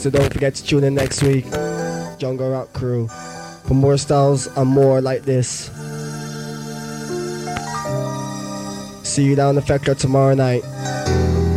So don't forget to tune in next week. Jungle Rock Crew. For more styles and more like this. See you down the Fector tomorrow night.